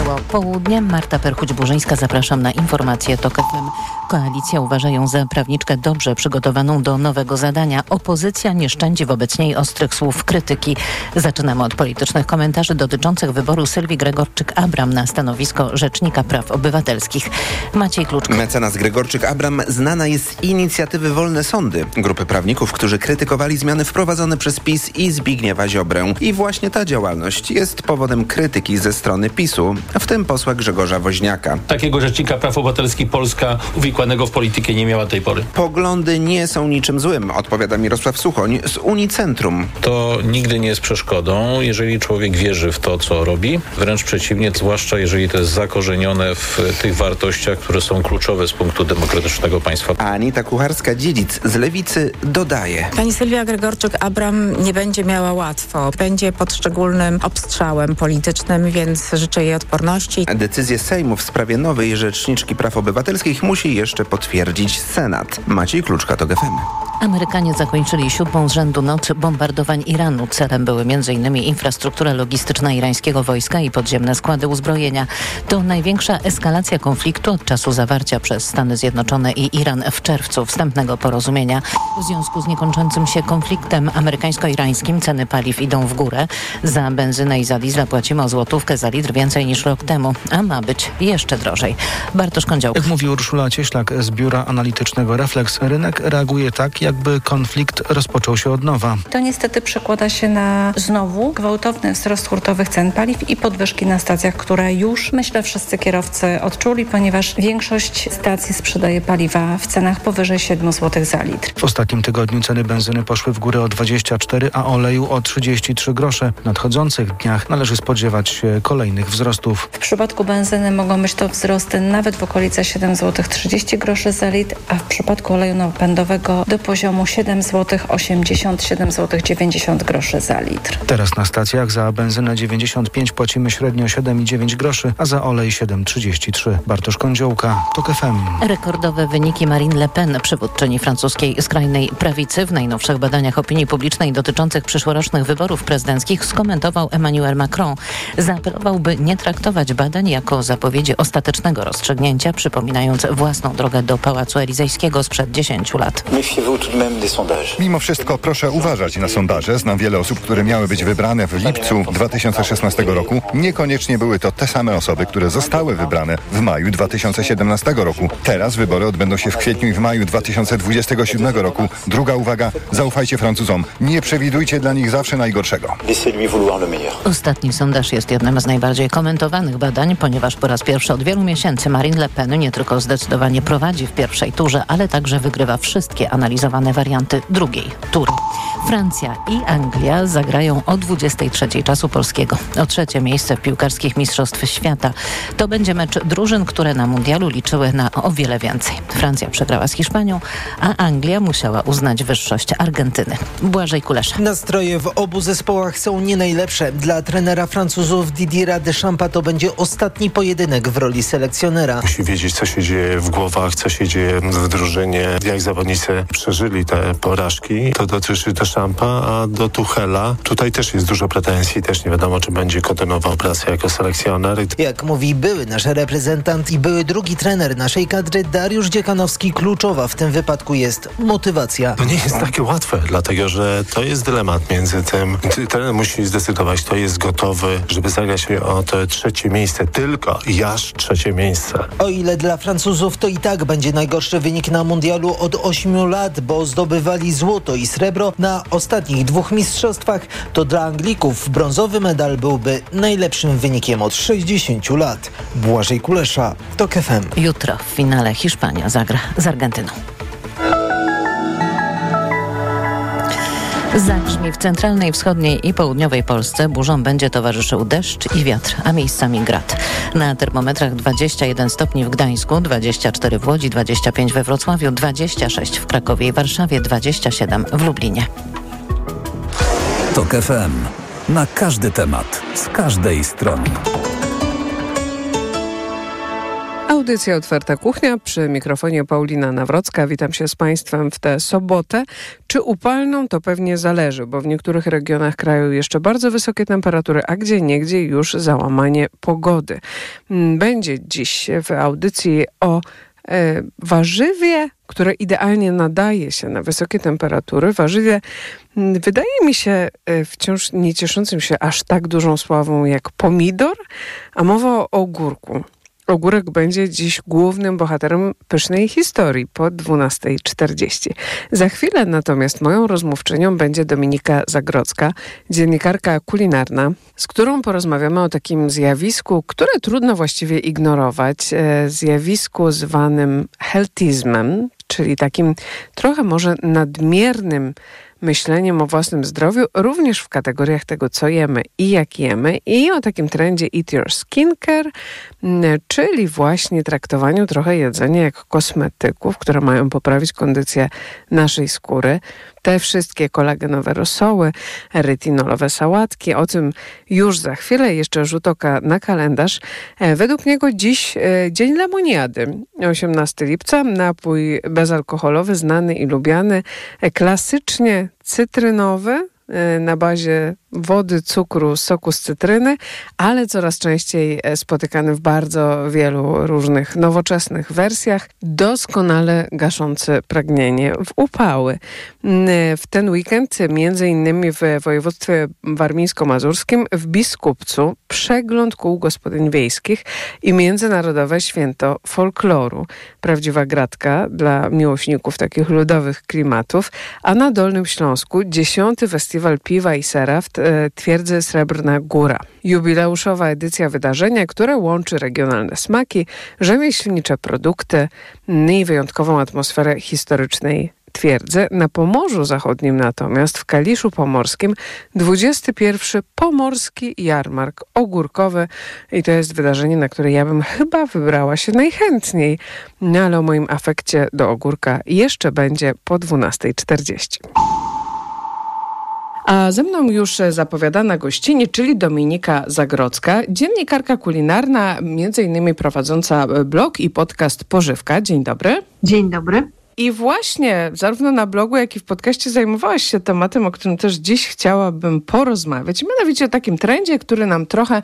Minęło południe. Marta Perchuć-Burzyńska, zapraszam na informacje TOK FM. Koalicja uważa ją za prawniczkę dobrze przygotowaną do nowego zadania. Opozycja nie szczędzi wobec niej ostrych słów krytyki. Zaczynamy od politycznych komentarzy dotyczących wyboru Sylwii Gregorczyk-Abram na stanowisko Rzecznika Praw Obywatelskich. Maciej Kluczka. Mecenas Gregorczyk-Abram znana jest z inicjatywy Wolne Sądy, grupy prawników, którzy krytykowali zmiany wprowadzone przez PiS i Zbigniewa Ziobrę. I właśnie ta działalność jest powodem krytyki ze strony PiS-u, w tym posła Grzegorza Woźniaka. Takiego Rzecznika Praw Obywatelskich Polska uwikłanego w politykę nie miała tej pory. Poglądy nie są niczym złym, odpowiada Mirosław Suchoń z Unicentrum. To nigdy nie jest przeszkodą, jeżeli człowiek wierzy w to, co robi. Wręcz przeciwnie, zwłaszcza jeżeli to jest zakorzenione w tych wartościach, które są kluczowe z punktu demokratycznego państwa. Anita Kucharska-Dziedzic z Lewicy dodaje. Pani Sylwia Gregorczyk-Abram nie będzie miała łatwo. Będzie pod szczególnym obstrzałem politycznym, więc życzę jej odporności. Decyzję Sejmu w sprawie nowej Rzeczniczki Praw Obywatelskich musi jeszcze potwierdzić Senat. Maciej Kluczka, TOK FM. Amerykanie zakończyli 7. z rzędu noc bombardowań Iranu. Celem były m.in. infrastruktura logistyczna irańskiego wojska i podziemne składy uzbrojenia. To największa eskalacja konfliktu od czasu zawarcia przez Stany Zjednoczone i Iran w czerwcu wstępnego porozumienia. W związku z niekończącym się konfliktem amerykańsko-irańskim ceny paliw idą w górę. Za benzynę i za diesla płacimy o złotówkę za litr więcej niż rok temu, a ma być jeszcze drożej. Bartosz Kądziołka. Jak mówi Urszula Cieślak z biura analitycznego Reflex, rynek reaguje tak, jakby konflikt rozpoczął się od nowa. To niestety przekłada się na znowu gwałtowny wzrost hurtowych cen paliw i podwyżki na stacjach, które już, myślę, wszyscy kierowcy odczuli, ponieważ większość stacji sprzedaje paliwa w cenach powyżej 7 zł za litr. W ostatnim tygodniu ceny benzyny poszły w górę o 24, a oleju o 33 grosze. W nadchodzących dniach należy spodziewać się kolejnych wzrostów. W przypadku benzyny mogą być to wzrosty nawet w okolice 7 zł 30 groszy za litr, a w przypadku oleju napędowego do poziomu 7 zł 80, 7 zł 90 groszy za litr. Teraz na stacjach za benzynę 95 płacimy średnio 7,9 groszy, a za olej 7,33. Bartosz Kądziołka, TOK FM. Rekordowe wyniki Marine Le Pen, przywódczyni francuskiej skrajnej prawicy, w najnowszych badaniach opinii publicznej dotyczących przyszłorocznych wyborów prezydenckich skomentował Emmanuel Macron. Zaapelował, by nie traktować badań jako zapowiedzi ostatecznego rozstrzygnięcia, przypominając własną drogę do Pałacu Elizejskiego sprzed 10 lat. Mimo wszystko proszę uważać na sondaże. Znam wiele osób, które miały być wybrane w lipcu 2016 roku. Niekoniecznie były to te same osoby, które zostały wybrane w maju 2017 roku. Teraz wybory odbędą się w kwietniu i w maju 2027 roku. Druga uwaga, zaufajcie Francuzom. Nie przewidujcie dla nich zawsze najgorszego. Ostatni sondaż jest jednym z najbardziej komentowanych badań, ponieważ po raz pierwszy od wielu miesięcy Marine Le Pen nie tylko zdecydowanie prowadzi w pierwszej turze, ale także wygrywa wszystkie analizowane warianty drugiej tury. Francja i Anglia zagrają o 23:00 czasu polskiego. O trzecie miejsce w piłkarskich mistrzostw świata. To będzie mecz drużyn, które na mundialu liczyły na o wiele więcej. Francja przegrała z Hiszpanią, a Anglia musiała uznać wyższość Argentyny. Błażej Kulesza. Nastroje w obu zespołach są nie najlepsze. Dla trenera Francuzów Didiera Deschampa to będzie ostatni pojedynek w roli selekcjonera. Musi wiedzieć, co się dzieje w głowach, co się dzieje w drużynie, jak zawodnicy przeżyli te porażki. To dotyczy Deschampa, a do Tuchela tutaj też jest dużo pretensji. Też nie wiadomo, czy będzie kontynuował pracę jako selekcjoner. Jak mówi były nasz reprezentant i były drugi trener naszej kadry Dariusz Dziekanowski, kluczowa w tym wypadku jest motywacja. To nie jest takie łatwe, dlatego że to jest dylemat między tym. Trener musi zdecydować, kto jest gotowy, żeby zagrać o to trzecie miejsce. Tylko i aż trzecie miejsce. O ile dla Francuzów to i tak będzie najgorszy wynik na mundialu od 8 lat, bo zdobywali złoto i srebro na ostatnich 2 mistrzostwach, to dla Anglików brązowy medal byłby najlepszym wynikiem od 60 lat. Błażej Kulesza, TOK FM. Jutro w finale Hiszpania zagra z Argentyną. Zagrzmi w centralnej, wschodniej i południowej Polsce. Burzom będzie towarzyszył deszcz i wiatr, a miejscami grad. Na termometrach 21 stopni w Gdańsku, 24 w Łodzi, 25 we Wrocławiu, 26 w Krakowie i Warszawie, 27 w Lublinie. TOK FM. Na każdy temat, z każdej strony. Audycja Otwarta Kuchnia, przy mikrofonie Paulina Nawrocka. Witam się z Państwem w tę sobotę. Czy upalną? To pewnie zależy, bo w niektórych regionach kraju jeszcze bardzo wysokie temperatury, a gdzieniegdzie już załamanie pogody. Będzie dziś w audycji o warzywie, które idealnie nadaje się na wysokie temperatury. Warzywie, wydaje mi się, wciąż nie cieszącym się aż tak dużą sławą jak pomidor, a mowa o ogórku. Ogórek będzie dziś głównym bohaterem pysznej historii po 12:40. Za chwilę natomiast moją rozmówczynią będzie Dominika Zagrodzka, dziennikarka kulinarna, z którą porozmawiamy o takim zjawisku, które trudno właściwie ignorować. Zjawisku zwanym healthizmem, czyli takim trochę może nadmiernym myśleniem o własnym zdrowiu, również w kategoriach tego, co jemy i jak jemy, i o takim trendzie Eat Your Skincare, czyli właśnie traktowaniu trochę jedzenia jak kosmetyków, które mają poprawić kondycję naszej skóry. Te wszystkie kolagenowe rosoły, retinolowe sałatki, o tym już za chwilę. Jeszcze rzut oka na kalendarz. Według niego dziś dzień lemoniady, 18 lipca, napój bezalkoholowy, znany i lubiany, klasycznie cytrynowy, na bazie wody, cukru, soku z cytryny, ale coraz częściej spotykany w bardzo wielu różnych nowoczesnych wersjach, doskonale gaszący pragnienie w upały. W ten weekend, między innymi w województwie warmińsko-mazurskim, w Biskupcu, przegląd kół gospodyń wiejskich i Międzynarodowe Święto Folkloru. Prawdziwa gratka dla miłośników takich ludowych klimatów, a na Dolnym Śląsku 10. Festiwal Piwa i Sera w twierdzy Srebrna Góra. Jubileuszowa edycja wydarzenia, które łączy regionalne smaki, rzemieślnicze produkty i wyjątkową atmosferę historycznej twierdzy. Na Pomorzu Zachodnim natomiast, w Kaliszu Pomorskim, 21. Pomorski Jarmark Ogórkowy i to jest wydarzenie, na które ja bym chyba wybrała się najchętniej, ale o moim afekcie do ogórka jeszcze będzie po 12:40. A ze mną już zapowiadana gościni, czyli Dominika Zagrodzka, dziennikarka kulinarna, między innymi prowadząca blog i podcast Pożywka. Dzień dobry. Dzień dobry. I właśnie zarówno na blogu, jak i w podcaście zajmowałaś się tematem, o którym też dziś chciałabym porozmawiać. Mianowicie o takim trendzie, który nam trochę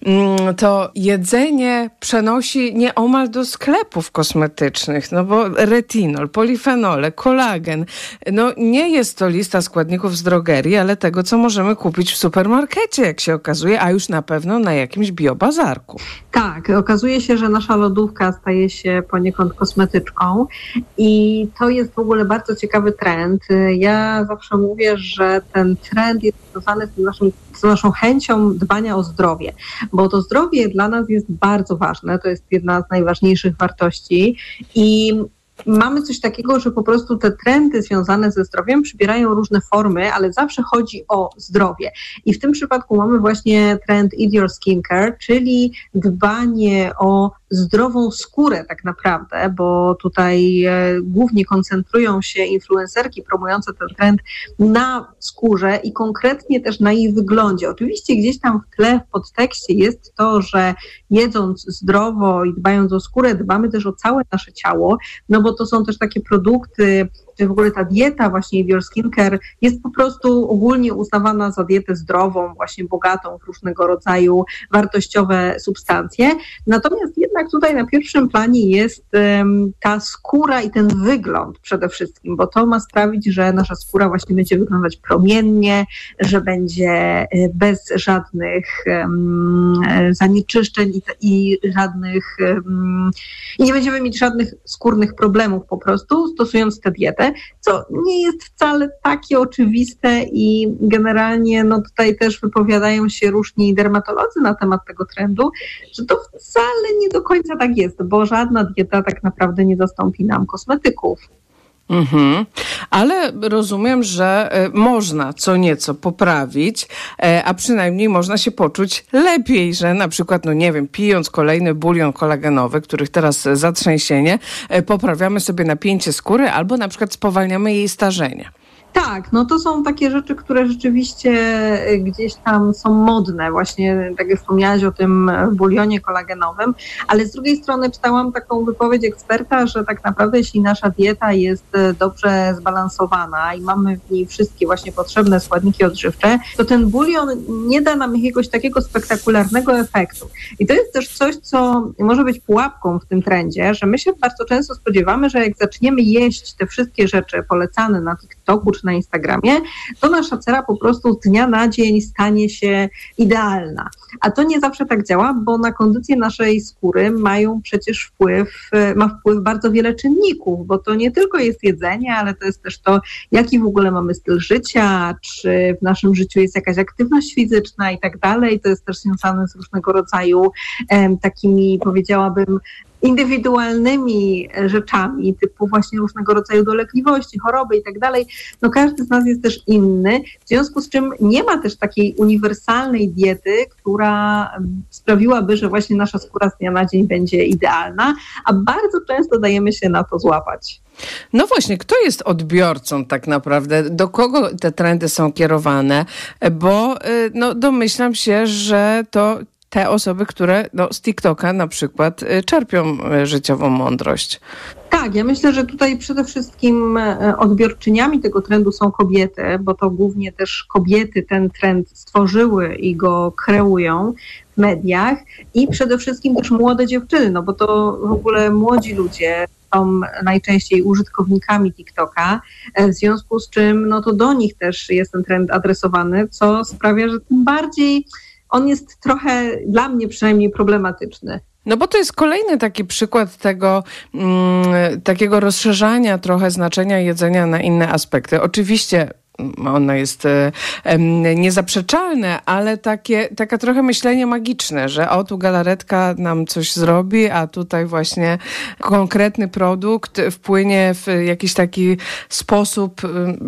to jedzenie przenosi nieomal do sklepów kosmetycznych. No bo retinol, polifenole, kolagen. No nie jest to lista składników z drogerii, ale tego, co możemy kupić w supermarkecie, jak się okazuje, a już na pewno na jakimś biobazarku. Tak, okazuje się, że nasza lodówka staje się poniekąd kosmetyczką i to jest w ogóle bardzo ciekawy trend. Ja zawsze mówię, że ten trend jest związany z naszą chęcią dbania o zdrowie, bo to zdrowie dla nas jest bardzo ważne, to jest jedna z najważniejszych wartości i mamy coś takiego, że po prostu te trendy związane ze zdrowiem przybierają różne formy, ale zawsze chodzi o zdrowie. I w tym przypadku mamy właśnie trend Eat Your Skincare, czyli dbanie o zdrową skórę tak naprawdę, bo tutaj głównie koncentrują się influencerki promujące ten trend na skórze i konkretnie też na jej wyglądzie. Oczywiście gdzieś tam w tle, w podtekście jest to, że jedząc zdrowo i dbając o skórę, dbamy też o całe nasze ciało, no bo to są też takie produkty, czy w ogóle ta dieta właśnie Eat Your Skincare jest po prostu ogólnie uznawana za dietę zdrową, właśnie bogatą w różnego rodzaju wartościowe substancje. Natomiast jednak tutaj na pierwszym planie jest ta skóra i ten wygląd przede wszystkim, bo to ma sprawić, że nasza skóra właśnie będzie wyglądać promiennie, że będzie bez żadnych zanieczyszczeń i żadnych i nie będziemy mieć żadnych skórnych problemów po prostu stosując tę dietę, co nie jest wcale takie oczywiste i generalnie no tutaj też wypowiadają się różni dermatolodzy na temat tego trendu, że to wcale nie do końca tak jest, bo żadna dieta tak naprawdę nie zastąpi nam kosmetyków. Ale rozumiem, że można co nieco poprawić, a przynajmniej można się poczuć lepiej, że na przykład, no nie wiem, pijąc kolejny bulion kolagenowy, których teraz zatrzęsienie, poprawiamy sobie napięcie skóry albo na przykład spowalniamy jej starzenie. Tak, no to są takie rzeczy, które rzeczywiście gdzieś tam są modne, właśnie tak jak wspomniałaś o tym bulionie kolagenowym, ale z drugiej strony czytałam taką wypowiedź eksperta, że tak naprawdę jeśli nasza dieta jest dobrze zbalansowana i mamy w niej wszystkie właśnie potrzebne składniki odżywcze, to ten bulion nie da nam jakiegoś takiego spektakularnego efektu. I to jest też coś, co może być pułapką w tym trendzie, że my się bardzo często spodziewamy, że jak zaczniemy jeść te wszystkie rzeczy polecane na TikToku czy na Instagramie, to nasza cera po prostu z dnia na dzień stanie się idealna. A to nie zawsze tak działa, bo na kondycję naszej skóry ma wpływ bardzo wiele czynników, bo to nie tylko jest jedzenie, ale to jest też to, jaki w ogóle mamy styl życia, czy w naszym życiu jest jakaś aktywność fizyczna i tak dalej. To jest też związane z różnego rodzaju takimi, powiedziałabym, indywidualnymi rzeczami, typu właśnie różnego rodzaju dolegliwości, choroby i tak dalej. No każdy z nas jest też inny, w związku z czym nie ma też takiej uniwersalnej diety, która sprawiłaby, że właśnie nasza skóra z dnia na dzień będzie idealna, a bardzo często dajemy się na to złapać. No właśnie, kto jest odbiorcą tak naprawdę? Do kogo te trendy są kierowane? Bo domyślam się, że to te osoby, które z TikToka na przykład czerpią życiową mądrość. Tak, ja myślę, że tutaj przede wszystkim odbiorczyniami tego trendu są kobiety, bo to głównie też kobiety ten trend stworzyły i go kreują w mediach i przede wszystkim też młode dziewczyny, no bo to w ogóle młodzi ludzie są najczęściej użytkownikami TikToka, w związku z czym no to do nich też jest ten trend adresowany, co sprawia, że tym bardziej on jest trochę, dla mnie przynajmniej, problematyczny. No bo to jest kolejny taki przykład tego takiego rozszerzania trochę znaczenia jedzenia na inne aspekty. Oczywiście ono jest niezaprzeczalne, ale taka trochę myślenie magiczne, że tu galaretka nam coś zrobi, a tutaj właśnie konkretny produkt wpłynie w jakiś taki sposób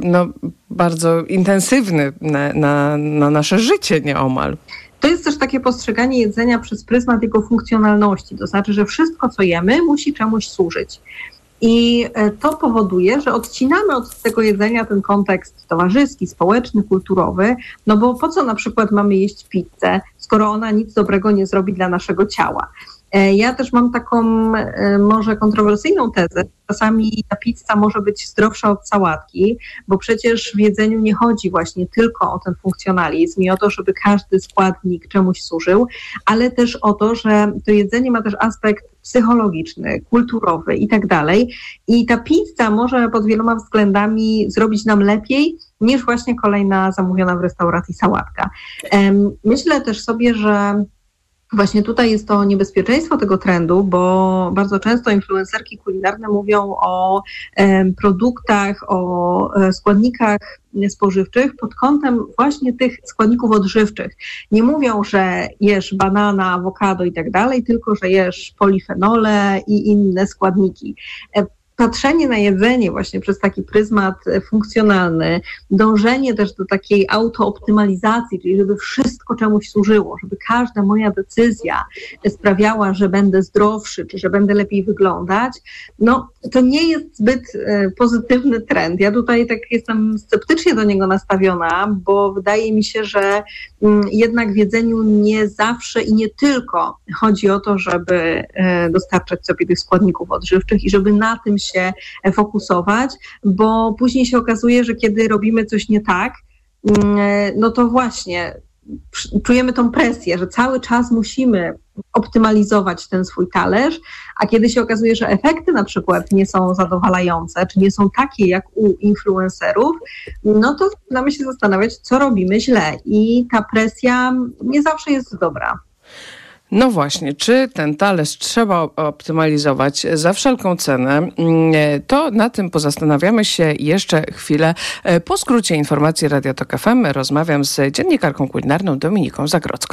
bardzo intensywny na nasze życie nieomal. To jest też takie postrzeganie jedzenia przez pryzmat jego funkcjonalności, to znaczy, że wszystko, co jemy, musi czemuś służyć. I to powoduje, że odcinamy od tego jedzenia ten kontekst towarzyski, społeczny, kulturowy, no bo po co na przykład mamy jeść pizzę, skoro ona nic dobrego nie zrobi dla naszego ciała. Ja też mam taką może kontrowersyjną tezę. Czasami ta pizza może być zdrowsza od sałatki, bo przecież w jedzeniu nie chodzi właśnie tylko o ten funkcjonalizm i o to, żeby każdy składnik czemuś służył, ale też o to, że to jedzenie ma też aspekt psychologiczny, kulturowy i tak dalej. I ta pizza może pod wieloma względami zrobić nam lepiej niż właśnie kolejna zamówiona w restauracji sałatka. Myślę też sobie, że właśnie tutaj jest to niebezpieczeństwo tego trendu, bo bardzo często influencerki kulinarne mówią o produktach, o składnikach spożywczych pod kątem właśnie tych składników odżywczych. Nie mówią, że jesz banana, awokado i tak dalej, tylko że jesz polifenole i inne składniki. Patrzenie na jedzenie właśnie przez taki pryzmat funkcjonalny, dążenie też do takiej autooptymalizacji, czyli żeby wszystko czemuś służyło, żeby każda moja decyzja sprawiała, że będę zdrowszy, czy że będę lepiej wyglądać, no to nie jest zbyt pozytywny trend. Ja tutaj tak jestem sceptycznie do niego nastawiona, bo wydaje mi się, że jednak w jedzeniu nie zawsze i nie tylko chodzi o to, żeby dostarczać sobie tych składników odżywczych i żeby na tym się fokusować, bo później się okazuje, że kiedy robimy coś nie tak, no to właśnie czujemy tą presję, że cały czas musimy optymalizować ten swój talerz, a kiedy się okazuje, że efekty na przykład nie są zadowalające, czy nie są takie jak u influencerów, no to zaczynamy się zastanawiać, co robimy źle i ta presja nie zawsze jest dobra. No właśnie, czy ten talerz trzeba optymalizować za wszelką cenę? To na tym pozastanawiamy się jeszcze chwilę. Po skrócie informacji Radia Tok FM rozmawiam z dziennikarką kulinarną Dominiką Zagrodzką.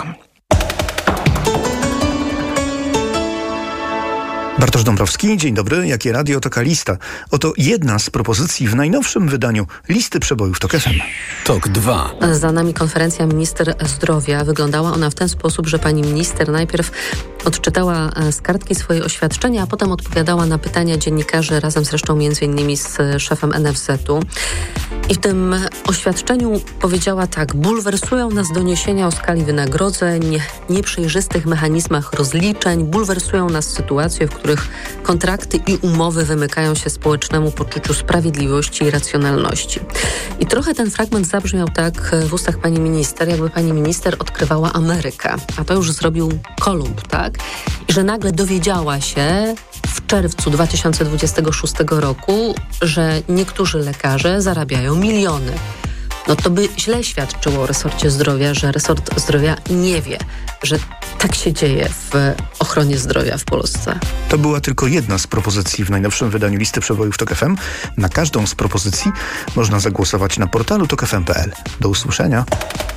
Bartosz Dąbrowski, dzień dobry. Jakie Radio Tok Lista? Oto jedna z propozycji w najnowszym wydaniu listy przebojów Tok FM. Tok 2. Za nami konferencja minister zdrowia. Wyglądała ona w ten sposób, że pani minister najpierw odczytała z kartki swoje oświadczenia, a potem odpowiadała na pytania dziennikarzy razem zresztą między innymi z szefem NFZ-u. I w tym oświadczeniu powiedziała tak: bulwersują nas doniesienia o skali wynagrodzeń, nieprzejrzystych mechanizmach rozliczeń, bulwersują nas sytuacje, w których kontrakty i umowy wymykają się społecznemu poczuciu sprawiedliwości i racjonalności. I trochę ten fragment zabrzmiał tak w ustach pani minister, jakby pani minister odkrywała Amerykę, a to już zrobił Kolumb, tak? I że nagle dowiedziała się w czerwcu 2026 roku, że niektórzy lekarze zarabiają miliony. No to by źle świadczyło o resorcie zdrowia, że resort zdrowia nie wie, że tak się dzieje w ochronie zdrowia w Polsce. To była tylko jedna z propozycji w najnowszym wydaniu listy przebojów TOK FM. Na każdą z propozycji można zagłosować na portalu tokfm.pl. Do usłyszenia.